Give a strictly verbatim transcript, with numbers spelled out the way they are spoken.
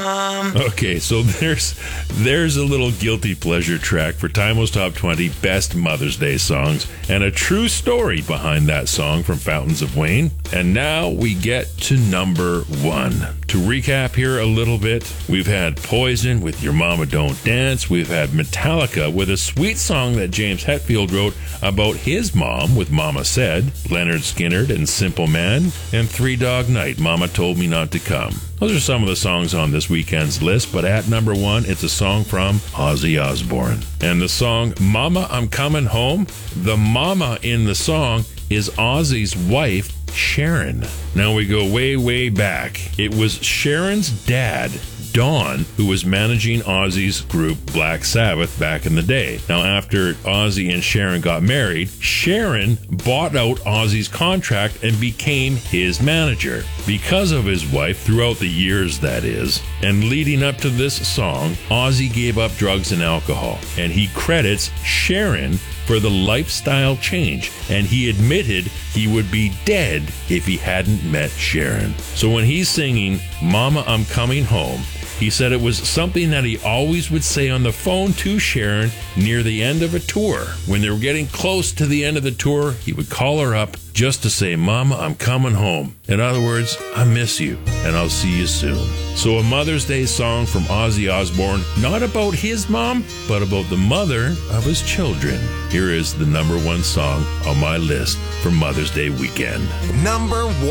Mom. Okay, so there's there's a little guilty pleasure track for Timo's Top twenty Best Mother's Day Songs, and a true story behind that song from Fountains of Wayne. And now we get to number one. To recap here a little bit, we've had Poison with Your Mama Don't Dance. We've had Metallica with a sweet song that James Hetfield wrote about his mom with Mama Said. Leonard Skinner and Simple Man. And Three Dog Night, Mama Told Me Not to Come. Those are some of the songs on this weekend's list, but at number one, it's a song from Ozzy Osbourne. And the song, Mama, I'm Coming Home, the mama in the song is Ozzy's wife, Sharon. Now we go way, way back. It was Sharon's dad, Don, who was managing Ozzy's group Black Sabbath back in the day. Now, after Ozzy and Sharon got married, Sharon bought out Ozzy's contract and became his manager. Because of his wife, throughout the years that is, and leading up to this song, Ozzy gave up drugs and alcohol, and he credits Sharon for the lifestyle change, and he admitted he would be dead if he hadn't met Sharon. So when he's singing Mama, I'm Coming Home, he said it was something that he always would say on the phone to Sharon near the end of a tour. When they were getting close to the end of the tour, he would call her up just to say, Mama, I'm coming home. In other words, I miss you, and I'll see you soon. So a Mother's Day song from Ozzy Osbourne, not about his mom, but about the mother of his children. Here is the number one song on my list for Mother's Day weekend. Number one.